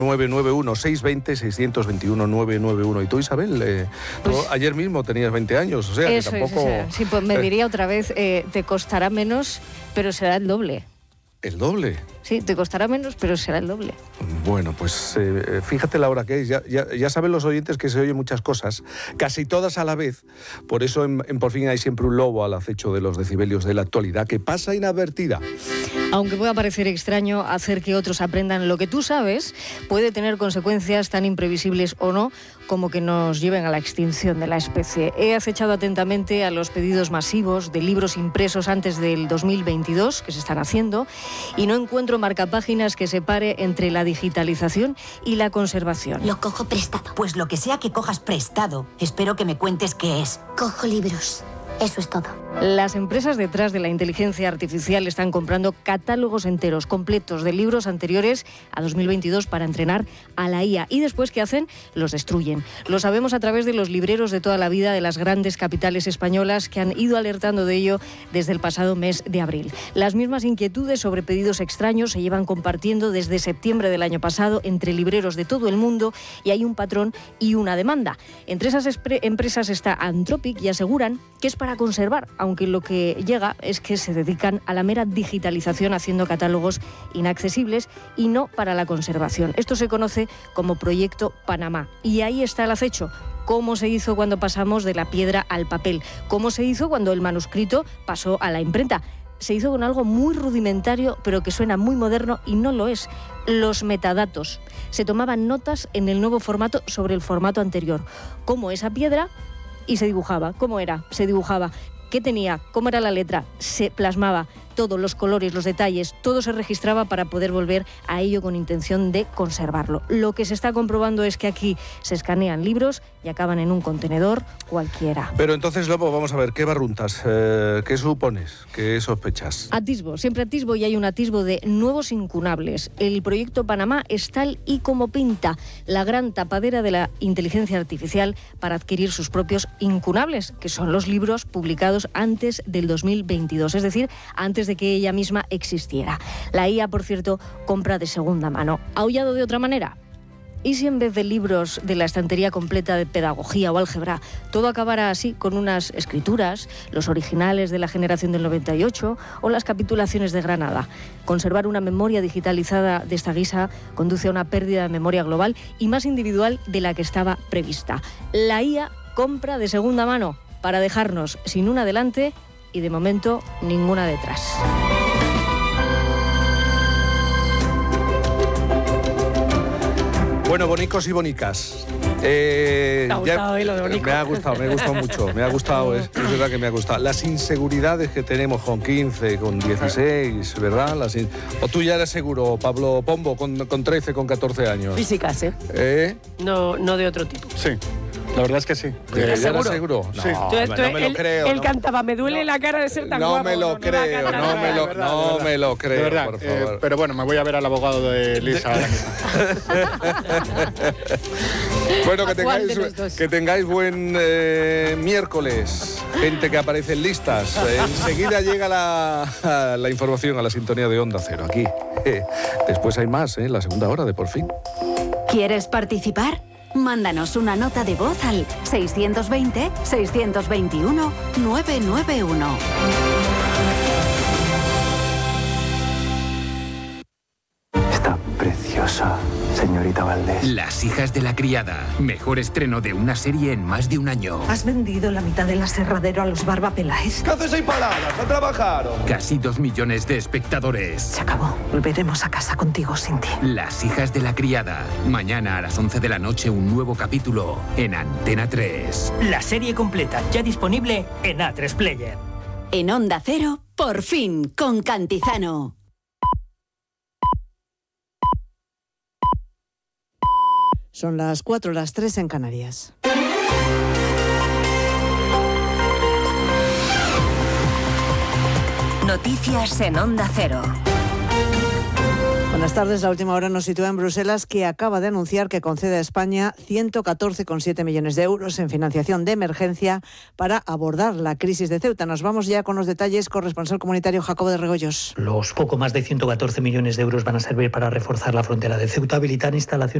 991 620 621 991. ¿Y tú, Isabel? Tú ayer mismo tenías 20 años, o sea, eso que tampoco... Sí, pues me diría otra vez, te costará menos, pero será el doble. ¿El doble? Sí, te costará menos, pero será el doble. Bueno, pues fíjate la hora que es. Ya saben los oyentes que se oyen muchas cosas, casi todas a la vez. Por eso en Por Fin hay siempre un lobo al acecho de los decibelios de la actualidad, que pasa inadvertida. Aunque pueda parecer extraño, hacer que otros aprendan lo que tú sabes puede tener consecuencias tan imprevisibles o no como que nos lleven a la extinción de la especie. He acechado atentamente a los pedidos masivos de libros impresos antes del 2022 que se están haciendo y no encuentro marcapáginas que separe entre la digitalización y la conservación. Lo cojo prestado. Pues lo que sea que cojas prestado, espero que me cuentes qué es. Cojo libros. Eso es todo. Las empresas detrás de la inteligencia artificial están comprando catálogos enteros, completos, de libros anteriores a 2022 para entrenar a la IA. Y después, ¿qué hacen? Los destruyen. Lo sabemos a través de los libreros de toda la vida de las grandes capitales españolas que han ido alertando de ello desde el pasado mes de abril. Las mismas inquietudes sobre pedidos extraños se llevan compartiendo desde septiembre del año pasado entre libreros de todo el mundo y hay un patrón y una demanda. Entre esas empresas está Anthropic y aseguran que es para conservar, aunque lo que llega es que se dedican a la mera digitalización haciendo catálogos inaccesibles y no para la conservación. Esto se conoce como Proyecto Panamá y ahí está el acecho. Cómo se hizo cuando pasamos de la piedra al papel, cómo se hizo cuando el manuscrito pasó a la imprenta. Se hizo con algo muy rudimentario, pero que suena muy moderno y no lo es. Los metadatos. Se tomaban notas en el nuevo formato sobre el formato anterior. Cómo esa piedra... y se dibujaba. ¿Cómo era? Se dibujaba. ¿Qué tenía? ¿Cómo era la letra? Se plasmaba. Todos los colores, los detalles, todo se registraba para poder volver a ello con intención de conservarlo. Lo que se está comprobando es que aquí se escanean libros y acaban en un contenedor cualquiera. Pero entonces, Lobo, vamos a ver, ¿qué barruntas? ¿Qué supones? ¿Qué sospechas? Atisbo, siempre atisbo y hay un atisbo de nuevos incunables. El Proyecto Panamá es tal y como pinta, la gran tapadera de la inteligencia artificial para adquirir sus propios incunables, que son los libros publicados antes del 2022, es decir, antes de que ella misma existiera. La IA, por cierto, compra de segunda mano. ¿Aullado de otra manera? ¿Y si en vez de libros de la estantería completa de pedagogía o álgebra, todo acabara así con unas escrituras, los originales de la generación del 98 o las capitulaciones de Granada? Conservar una memoria digitalizada de esta guisa conduce a una pérdida de memoria global y más individual de la que estaba prevista. La IA compra de segunda mano para dejarnos sin una delante y de momento ninguna detrás. Bueno, bonicos y bonicas. ¿Te ha gustado lo de bonico? Me ha gustado mucho. Me ha gustado, es verdad que me ha gustado. Las inseguridades que tenemos con 15, con 16, ¿verdad? O tú ya eres seguro, Pablo Pombo, con 13, con 14 años. Físicas, ¿eh? No de otro tipo. Sí. La verdad es que sí. ¿Ya eres seguro? Sí. No me lo creo. Él cantaba, me duele la cara de ser tan guapo. No me lo creo, no me lo creo, de verdad, por favor. Pero bueno, me voy a ver al abogado de Lisa ahora mismo. Bueno, que tengáis buen miércoles. Gente que aparece en listas. Enseguida llega la información a la sintonía de Onda Cero, aquí. Después hay más, la segunda hora de Por Fin. ¿Quieres participar? Mándanos una nota de voz al 620-621-991. Está preciosa, señorita Valdés. Las hijas de la criada. Mejor estreno de una serie en más de un año. ¿Has vendido la mitad del aserradero a los Barba Peláez? ¿Qué haces ahí paradas? ¡A trabajar! Casi 2 millones de espectadores. Se acabó. Volveremos a casa contigo sin ti. Las hijas de la criada. Mañana a las 11 de la noche un nuevo capítulo en Antena 3. La serie completa ya disponible en A3 Player. En Onda Cero, Por Fin, con Cantizano. Son las 4, las 3 en Canarias. Noticias en Onda Cero. Buenas tardes. La última hora nos sitúa en Bruselas, que acaba de anunciar que concede a España 114,7 millones de euros en financiación de emergencia para abordar la crisis de Ceuta. Nos vamos ya con los detalles. Corresponsal comunitario Jacobo de Regoyos. Los poco más de 114 millones de euros van a servir para reforzar la frontera de Ceuta, habilitar instalaciones